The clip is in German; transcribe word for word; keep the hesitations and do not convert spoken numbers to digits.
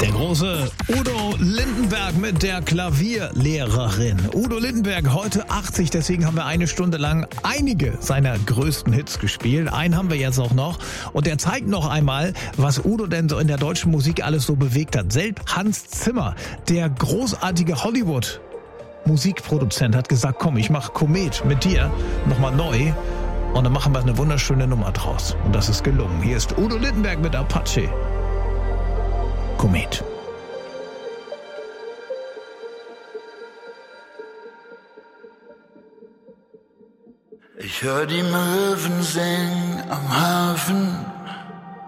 Der große Udo Lindenberg mit der Klavierlehrerin. Udo Lindenberg, heute achtzig, deswegen haben wir eine Stunde lang einige seiner größten Hits gespielt. Einen haben wir jetzt auch noch. Und der zeigt noch einmal, was Udo denn so in der deutschen Musik alles so bewegt hat. Selbst Hans Zimmer, der großartige Hollywood-Musikproduzent, hat gesagt, komm, ich mach Komet mit dir nochmal neu. Und dann machen wir eine wunderschöne Nummer draus. Und das ist gelungen. Hier ist Udo Lindenberg mit Apache. Komet. Ich hör die Möwen singen am Hafen,